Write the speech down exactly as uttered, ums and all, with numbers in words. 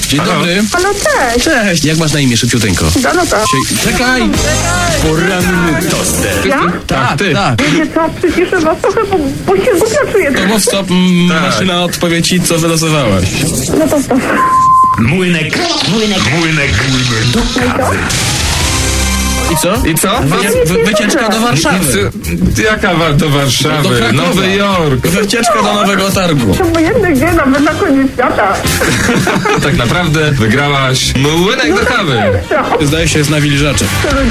Dzień dobry. Halo, cześć. Cześć. Jak masz na imię, szybciuteńko? Danuta. Sie- Czekaj. Poranny toster. Ja? Tak, ty. Tak. Wiecie co, przyciszę was trochę, bo, bo się głupio czuję. To mów stop, m, maszyna odpowie ci, co wylosowałaś. No to stop. Młynek. Młynek. Młynek. Do kawy. I co? I co? Wycie- wy- wycieczka do Warszawy. Ty- Jaka wa- do Do Warszawy? Krakowa. Nowy Jork. Wycieczka do Nowego Targu. To obojętny gdzie, nawet na koniec świata. Tak naprawdę wygrałaś młynek do kawy. No. Zdaje się, jest nawilżacze.